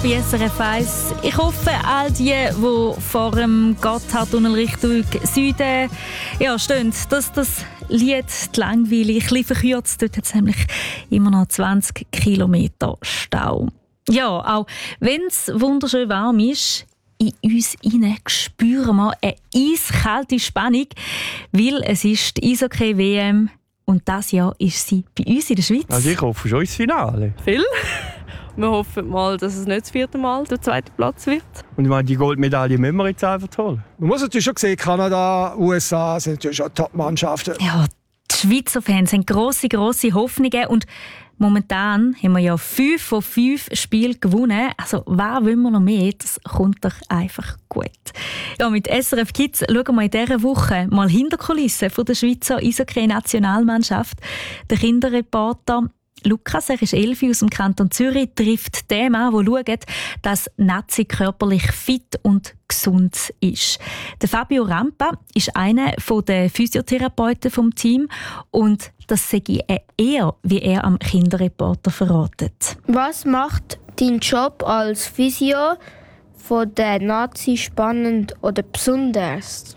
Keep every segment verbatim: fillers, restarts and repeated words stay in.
Bei S R F eins. Ich hoffe, all die, die vor dem Gotthardtunnel Richtung Süden ja, stehen, dass das Lied die Langweile ein bisschen verkürzt. Dort hat es nämlich immer noch zwanzig Kilometer Stau. Ja, auch wenn es wunderschön warm ist, in uns hinein spüren wir eine eiskalte Spannung, weil es ist die Eishockey-W M und dieses Jahr ist sie bei uns in der Schweiz. Also ich hoffe schon ins Finale. Viel. Wir hoffen mal, dass es nicht das vierte Mal der zweite Platz wird. Und ich meine, die Goldmedaille müssen wir jetzt einfach holen. Man muss natürlich schon sehen, Kanada, U S A sind natürlich schon Top-Mannschaften. Ja, die Schweizer Fans haben grosse, grosse Hoffnungen und momentan haben wir ja fünf von fünf Spielen gewonnen. Also, wer will man noch mehr? Das kommt doch einfach gut. Ja, mit S R F Kids schauen wir in dieser Woche mal hinter die Kulissen von der Schweizer Eishockey-Nationalmannschaft. Der Kinderreporter Lukas, er ist elf aus dem Kanton Zürich, trifft den Mann, der schaut, dass Nazi körperlich fit und gesund ist. Der Fabio Rampa ist einer der Physiotherapeuten vom Team und das sei er, wie er am Kinderreporter verratet. Was macht dein Job als Physio von der Nazi spannend oder besonders?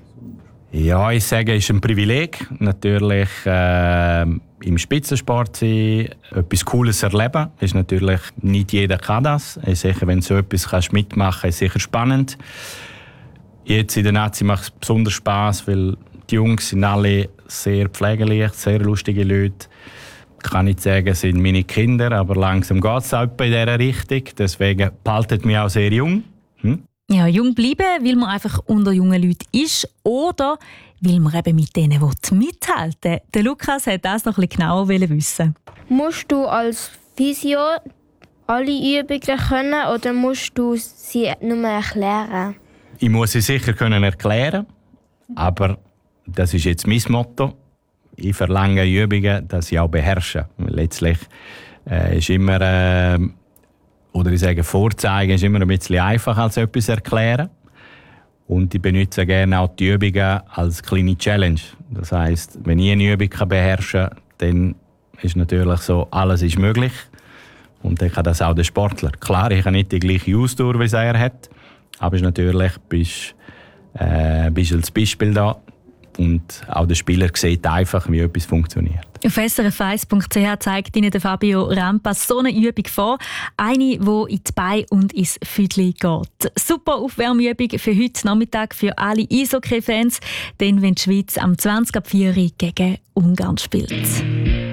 Ja, ich sage, es ist ein Privileg, natürlich äh, im Spitzensport zu sein, etwas Cooles erleben. Ist natürlich nicht jeder kann das. Ist sicher, wenn du so etwas kannst mitmachen, ist sicher spannend. Jetzt in der Nazi macht es besonders Spass, weil die Jungs sind alle sehr pflegelich, sehr lustige Leute. Ich kann nicht sagen, es sind meine Kinder, aber langsam geht es auch in dieser Richtung. Deswegen behaltet mich auch sehr jung. Hm? Ja, jung bleiben, weil man einfach unter jungen Leuten ist oder weil man eben mit denen mithalten will. Der Lukas hat das noch ein bisschen genauer wissen. Musst du als Physio alle Übungen können oder musst du sie nur erklären? Ich muss sie sicher können erklären, aber das ist jetzt mein Motto. Ich verlange Übungen, dass ich auch beherrsche. Letztlich äh, ist immer äh, Oder ich sage, vorzeigen ist immer ein bisschen einfacher als etwas erklären. Und ich benutze gerne auch die Übungen als kleine Challenge. Das heisst, wenn ich eine Übung beherrschen kann, dann ist natürlich so, alles ist möglich. Und dann kann das auch der Sportler. Klar, ich habe nicht die gleiche Ausdauer, wie er hat. Aber natürlich bist du äh, als Beispiel da. Und auch der Spieler sieht einfach, wie etwas funktioniert. Auf S R F eins punkt c h zeigt Ihnen Fabio Rampa so eine Übung vor. Eine, die in die Beine und ins Füdli geht. Super Aufwärmübung für heute Nachmittag für alle Eishockey-Fans, denn wenn die Schweiz am zwanzig ab vier gegen Ungarn spielt.